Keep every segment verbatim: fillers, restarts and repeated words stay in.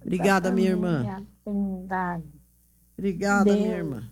Obrigada, minha irmã. família Trindade. Obrigada, Deus. minha irmã.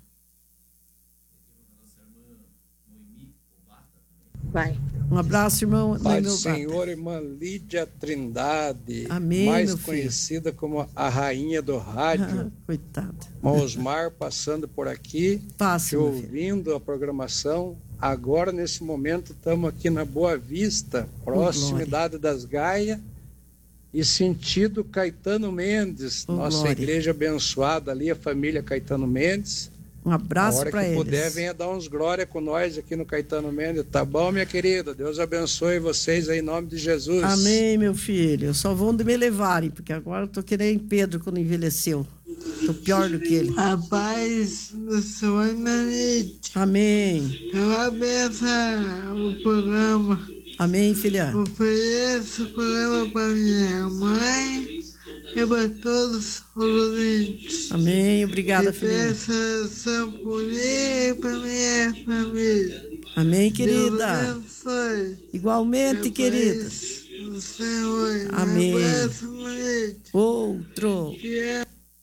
Vai. Um abraço, irmão. Pai do meu Senhor, irmã Lídia Trindade, Amém, mais meu filho. conhecida como a rainha do rádio. Coitada. Irmão Osmar passando por aqui, Passa, te meu filho. ouvindo a programação. Agora, nesse momento, estamos aqui na Boa Vista, proximidade das Gaias, e sentido Caetano Mendes, Oh, nossa glória. igreja abençoada ali, a família Caetano Mendes. Um abraço para A hora eles. que puder, venha dar uns glória com nós aqui no Caetano Mendes. Tá bom, minha querida? Deus abençoe vocês aí, em nome de Jesus. Amém, meu filho. Eu só vou onde me levarem, porque agora eu tô que nem Pedro quando envelheceu. Tô pior do que ele. A paz do Senhor na noite. Amém. Eu abençoe o programa. Amém, filha. Ofereço o programa para minha mãe e para todos os ouvintes. Amém. Obrigada, e filha. peço oração por mim e para minha família. Amém, Deus querida. abençoe. Igualmente, A querida. paz do Senhor. Amém. Um abraço, bonito. Outro. Que é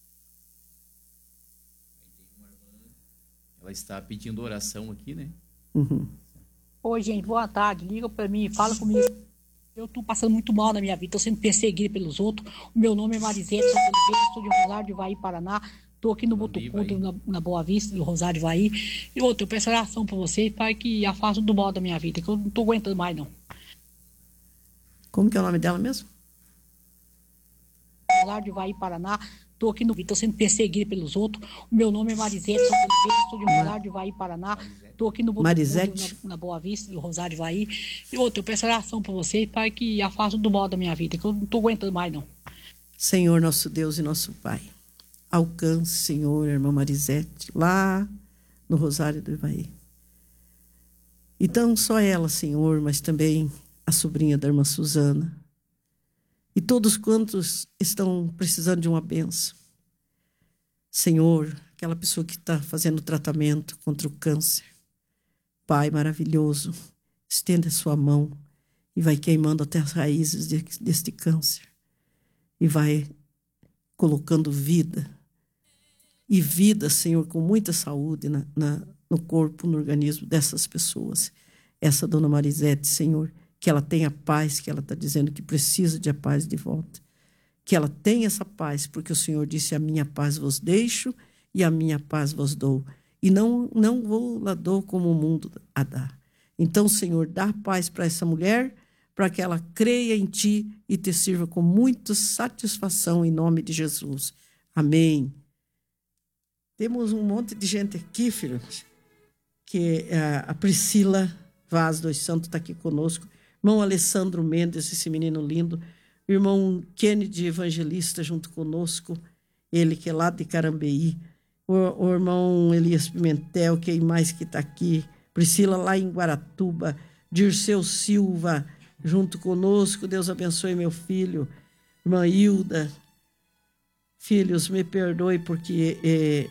Ela está pedindo oração aqui, né? Uhum. Oi, gente, boa tarde. Liga pra mim, fala comigo. Eu tô passando muito mal na minha vida, tô sendo perseguida pelos outros. O meu nome é Marisete Souza Oliveira, sou de Rosário de Ivaí, Paraná. Tô aqui no Botucatu, na, na Boa Vista, do Rosário de Ivaí. E outra, eu peço oração pra vocês, Pai, que afasta do mal da minha vida, que eu não tô aguentando mais, não. Como que é o nome dela mesmo? Rosário de Ivaí, Paraná. Tô aqui no tô sendo perseguida pelos outros. O meu nome é Marisete Souza Oliveira, sou de Rosário de Ivaí, Paraná. Tô aqui no Marisete. na, na Boa Vista, do Rosário de Ivaí. E outra, eu peço oração pra vocês, Pai, que afasta do mal da minha vida, que eu não tô aguentando mais, não. Senhor, nosso Deus e nosso Pai. Alcance, Senhor, a irmã Marisete, lá no Rosário do Ivaí. Então, só ela, Senhor, mas também a sobrinha da irmã Suzana. E todos quantos estão precisando de uma bênção. Senhor, aquela pessoa que está fazendo tratamento contra o câncer. Pai maravilhoso, estenda a sua mão e vai queimando até as raízes de, deste câncer. E vai colocando vida. E vida, Senhor, com muita saúde na, na, no corpo, no organismo dessas pessoas. Essa dona Marisete, Senhor, que ela tenha paz, que ela está dizendo que precisa de a paz de volta. Que ela tenha essa paz, porque o Senhor disse, a minha paz vos deixo e a minha paz vos dou. E não, não vou lá dou como o mundo a dá. Então, Senhor, dá paz para essa mulher, para que ela creia em Ti e te sirva com muita satisfação em nome de Jesus. Amém. Temos um monte de gente aqui, filhos, que a Priscila Vaz dos Santos está aqui conosco. Irmão Alessandro Mendes, esse menino lindo. Irmão Kennedy Evangelista junto conosco. Ele que é lá de Carambeí. O, o irmão Elias Pimentel, quem mais que está aqui. Priscila lá em Guaratuba. Dirceu Silva junto conosco. Deus abençoe meu filho. Irmã Hilda. Filhos, me perdoe porque é,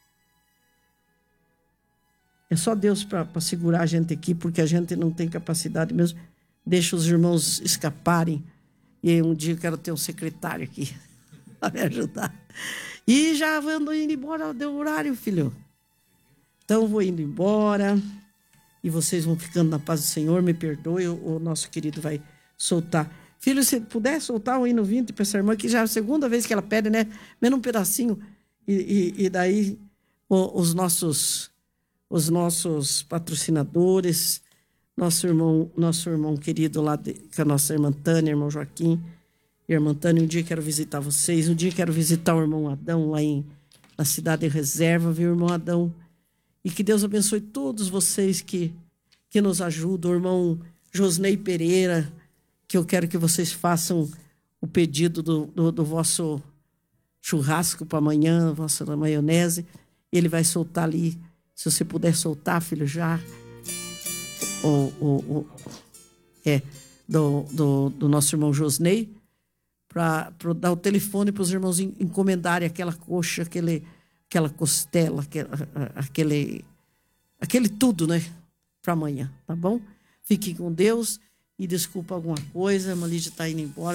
é só Deus para segurar a gente aqui, porque a gente não tem capacidade mesmo. Deixa os irmãos escaparem. E um dia eu quero ter um secretário aqui para me ajudar. E já ando indo embora, deu horário, filho. Então vou indo embora. E vocês vão ficando na paz do Senhor. Me perdoe, o, o nosso querido vai soltar. Filho, se puder soltar o hino vinte para essa irmã, que já é a segunda vez que ela pede, né? Menos um pedacinho. E, e, e daí o, os, nossos, os nossos patrocinadores... Nosso irmão, nosso irmão querido lá, de, com a nossa irmã Tânia, irmão Joaquim. Irmã Tânia, um dia quero visitar vocês. Um dia quero visitar o irmão Adão lá em, na cidade de Reserva, viu, irmão Adão? E que Deus abençoe todos vocês que, que nos ajudam. O irmão Josnei Pereira, que eu quero que vocês façam o pedido do, do, do vosso churrasco para amanhã, vossa maionese. Ele vai soltar ali, se você puder soltar, filho, já... O, o, o, é, do, do, do nosso irmão Josnei, para dar o telefone para os irmãos encomendarem aquela coxa, aquele, aquela costela, aquele, aquele, aquele tudo, né? Para amanhã, tá bom? Fiquem com Deus e desculpa alguma coisa, a Malídia está indo embora.